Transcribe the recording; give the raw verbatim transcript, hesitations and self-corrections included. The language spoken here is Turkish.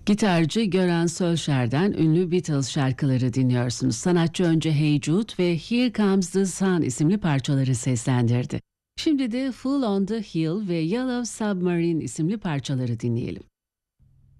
Gitarcı Göran Solskjaer'den ünlü Beatles şarkıları dinliyorsunuz. Sanatçı önce Hey Jude ve Here Comes the Sun isimli parçaları seslendirdi. Şimdi de Full on the Hill ve Yellow Submarine isimli parçaları dinleyelim.